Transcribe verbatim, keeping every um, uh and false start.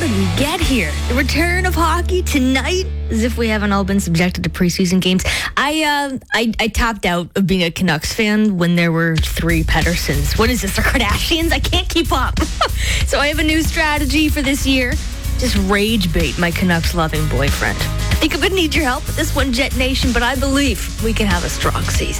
did we get here? The return of hockey tonight, as if we haven't all been subjected to preseason games. I uh, I, I topped out of being a Canucks fan when there were three Pedersens. What is this, the Kardashians? I can't keep up. So I have a new strategy for this year. Just rage bait my Canucks-loving boyfriend. I think I'm going to need your help with this one, Jet Nation, but I believe we can have a strong season.